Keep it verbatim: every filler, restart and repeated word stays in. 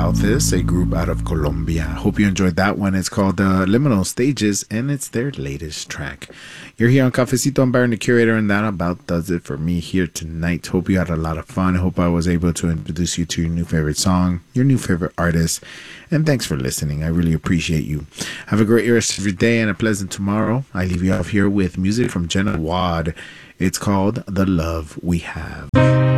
Southis, a group out of Colombia. Hope you enjoyed that one. It's called uh, Liminal Stages, and it's their latest track. You're here on Cafecito. I'm Byron, the curator, and that about does it for me here tonight. Hope you had a lot of fun. Hope I was able to introduce you to your new favorite song, your new favorite artist, and thanks for listening. I really appreciate you. Have a great rest of your day and a pleasant tomorrow. I leave you off here with music from Jenna Wad. It's called The Love We Have.